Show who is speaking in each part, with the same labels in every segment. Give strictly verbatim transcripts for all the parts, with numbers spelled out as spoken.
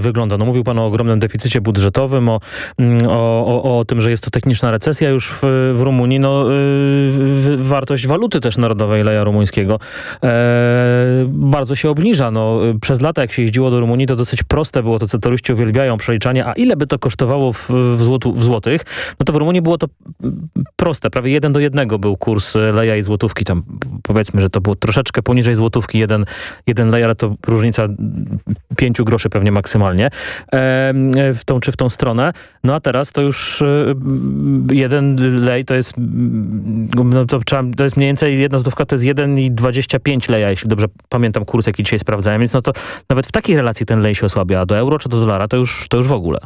Speaker 1: wygląda? No mówił pan o ogromnym deficycie budżetowym, o, o, o, o tym, że jest to techniczna recesja już w, w Rumunii. No, y, wartość waluty też narodowej leja rumuńskiego e, bardzo się obniża. No, przez lata jak się jeździło do Rumunii, to dosyć proste było to, co turyści uwielbiają, przeliczanie, a ile by to kosztowało w, w, złotu, w złotych, no to w Rumunii było to proste. Prawie jeden do jednego był kurs leja i złotówki. Tam powiedzmy, że to było troszeczkę poniżej złotówki jeden, jeden lej, ale to różnica pięciu groszy pewnie maksymalnie w tą czy w tą stronę. No a teraz to już jeden lej to jest no to, trzeba, to jest mniej więcej jedna złotówka to jest jeden i dwadzieścia pięć leja, jeśli dobrze pamiętam kurs, jaki dzisiaj sprawdzałem. Więc no to nawet w takiej relacji ten lej się osłabia, a do euro czy do dolara to już, to już w ogóle.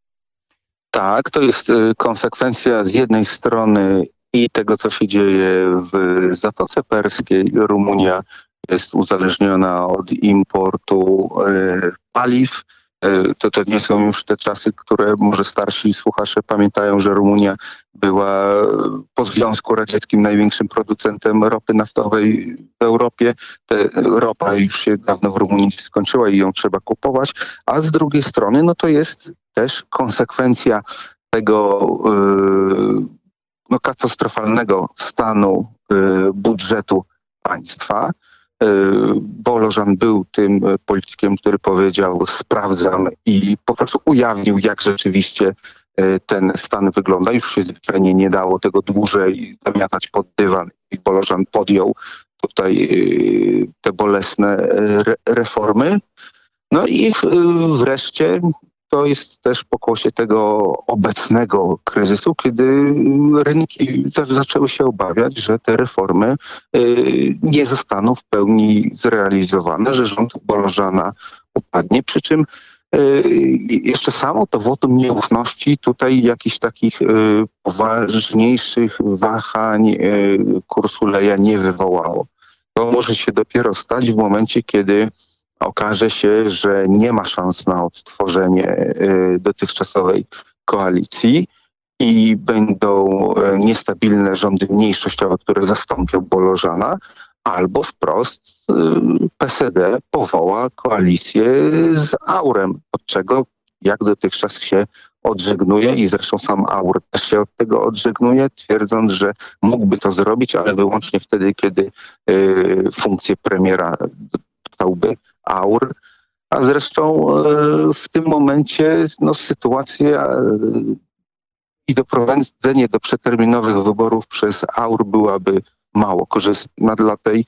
Speaker 2: Tak, to jest konsekwencja z jednej strony i tego, co się dzieje w Zatoce Perskiej. Rumunia jest uzależniona od importu e, paliw. E, to, to nie są już te czasy, które może starsi słuchacze pamiętają, że Rumunia była po Związku Radzieckim największym producentem ropy naftowej w Europie. Te, ropa już się dawno w Rumunii skończyła i ją trzeba kupować. A z drugiej strony no to jest też konsekwencja tego e, no, katastrofalnego stanu e, budżetu państwa. Bolożan był tym politykiem, który powiedział sprawdzam i po prostu ujawnił, jak rzeczywiście ten stan wygląda. Już się zwyczajnie nie dało tego dłużej zamiatać pod dywan i Bolożan podjął tutaj te bolesne re- reformy. No i wreszcie to jest też pokłosie tego obecnego kryzysu, kiedy rynki zaczęły się obawiać, że te reformy nie zostaną w pełni zrealizowane, że rząd Bolożana upadnie. Przy czym jeszcze samo to wotum nieufności tutaj jakichś takich poważniejszych wahań kursu leja nie wywołało. To może się dopiero stać w momencie, kiedy okaże się, że nie ma szans na odtworzenie y, dotychczasowej koalicji i będą y, niestabilne rządy mniejszościowe, które zastąpią Bolożana, albo wprost y, P S D powoła koalicję z Aurem, od czego jak dotychczas się odżegnuje i zresztą sam Aur też się od tego odżegnuje, twierdząc, że mógłby to zrobić, ale wyłącznie wtedy, kiedy y, funkcję premiera dostałby Aur, a zresztą w tym momencie no, sytuacja i doprowadzenie do przeterminowych wyborów przez Aur byłaby mało korzystna dla tej,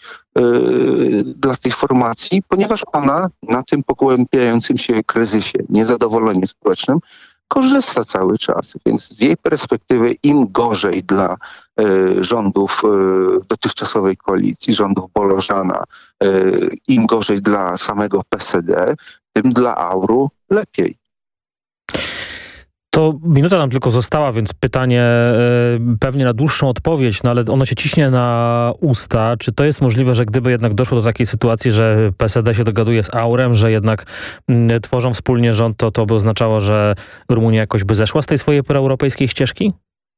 Speaker 2: dla tej formacji, ponieważ ona na tym pogłębiającym się kryzysie, niezadowoleniu społecznym korzysta cały czas, więc z jej perspektywy im gorzej dla y, rządów y, dotychczasowej koalicji, rządów Bolożana, y, im gorzej dla samego P S D, tym dla Auru lepiej.
Speaker 1: To minuta nam tylko została, więc pytanie e, pewnie na dłuższą odpowiedź, no ale ono się ciśnie na usta. Czy to jest możliwe, że gdyby jednak doszło do takiej sytuacji, że P S D się dogaduje z Aurem, że jednak m, tworzą wspólnie rząd, to to by oznaczało, że Rumunia jakoś by zeszła z tej swojej proeuropejskiej ścieżki?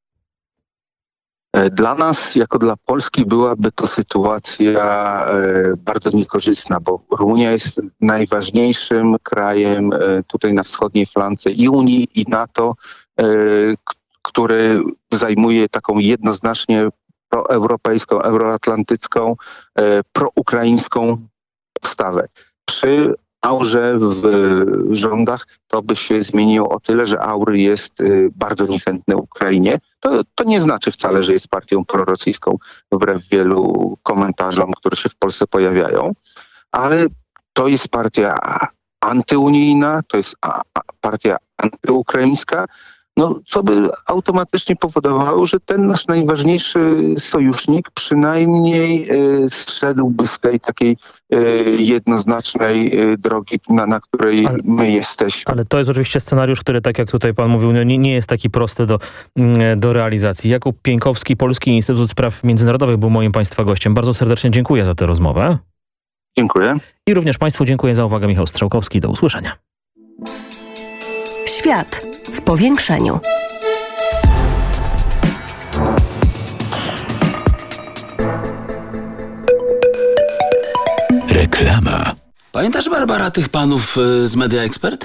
Speaker 2: Dla nas, jako dla Polski, byłaby to sytuacja e, bardzo niekorzystna, bo Rumunia jest najważniejszym krajem e, tutaj na wschodniej flance i Unii, i NATO, e, k- który zajmuje taką jednoznacznie proeuropejską, euroatlantycką, e, proukraińską postawę. Przy Aurze w rządach to by się zmieniło o tyle, że Aur jest y, bardzo niechętny Ukrainie. To, to nie znaczy wcale, że jest partią prorosyjską, wbrew wielu komentarzom, które się w Polsce pojawiają, ale to jest partia antyunijna, to jest a, a, partia antyukraińska, no, co by automatycznie powodowało, że ten nasz najważniejszy sojusznik przynajmniej y, zszedłby z tej takiej y, jednoznacznej y, drogi, na, na której ale, my jesteśmy.
Speaker 1: Ale to jest oczywiście scenariusz, który, tak jak tutaj pan mówił, no, nie, nie jest taki prosty do, do realizacji. Jakub Pieńkowski, Polski Instytut Spraw Międzynarodowych był moim państwa gościem. Bardzo serdecznie dziękuję za tę rozmowę.
Speaker 2: Dziękuję.
Speaker 1: I również państwu dziękuję za uwagę. Michał Strzałkowski. Do usłyszenia.
Speaker 3: Świat w powiększeniu.
Speaker 4: Reklama. Pamiętasz, Barbara, tych panów z Media Expert?